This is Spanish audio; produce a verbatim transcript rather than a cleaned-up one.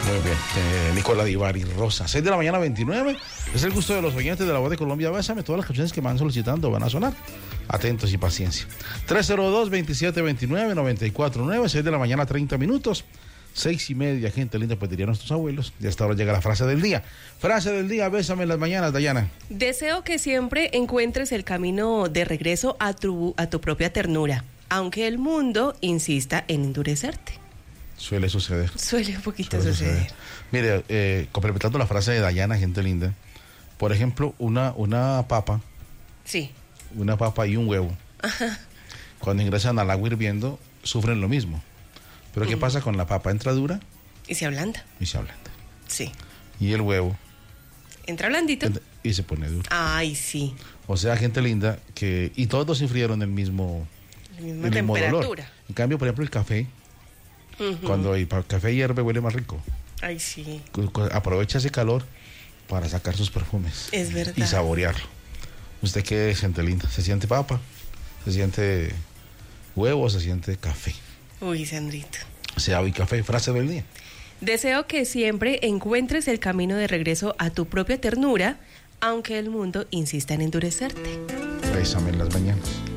Muy bien, eh, Nicola Divari Rosa. seis de la mañana, veintinueve. Es el gusto de los oyentes de La Voz de Colombia. Bésame, todas las canciones que me van solicitando van a sonar. Atentos y paciencia. tres cero dos, veintisiete veintinueve, noventa y cuatro nueve, seis de la mañana, treinta minutos. Seis y media, gente linda, pues dirían nuestros abuelos. Y hasta ahora llega la frase del día. Frase del día, bésame en las mañanas, Dayana. Deseo que siempre encuentres el camino de regreso a tu, a tu propia ternura, aunque el mundo insista en endurecerte. Suele suceder. Suele un poquito Suele suceder. suceder. Mire, eh, complementando la frase de Dayana, gente linda. Por ejemplo, una, una papa. Sí. Una papa y un huevo. Ajá. Cuando ingresan al agua hirviendo, sufren lo mismo. Pero ¿qué mm. pasa con la papa? Entra dura. Y se ablanda. Y se ablanda. Sí. Y el huevo. Entra blandito. Entra, y se pone duro. Ay, sí. O sea, gente linda, que y todos sufrieron el mismo, la misma el mismo temperatura. dolor. En cambio, por ejemplo, el café. Uh-huh. Cuando el café hierve, huele más rico. Ay, sí. Aprovecha ese calor para sacar sus perfumes. Es verdad. Y saborearlo. ¿Usted qué es, gente linda? ¿Se siente papa? ¿Se siente huevo? ¿Se siente café? Uy, Sandrito. Sea hoy café, frase del día. Deseo que siempre encuentres el camino de regreso a tu propia ternura, aunque el mundo insista en endurecerte. Bésame en las mañanas.